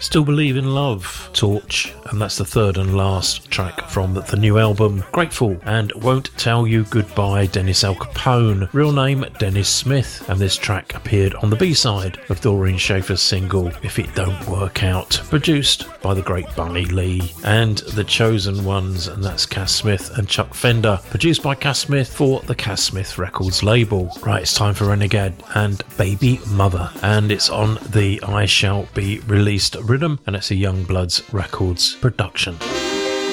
Still Believe in Love, Torch, and that's the third and last track from the new album, Grateful, and Won't Tell You Goodbye, Dennis Al Capone, real name Dennis Smith, and this track appeared on the B-side of Doreen Schaefer's single, If It Don't Work Out, produced by the great Bunny Lee, and The Chosen Ones, and that's Cass Smith and Chuck Fender, produced by Cass Smith for the Cass Smith Records label. Right, it's time for Renegade and Baby Mother, and it's on the I Shall Be Released rhythm, and it's a Young Bloods Records production.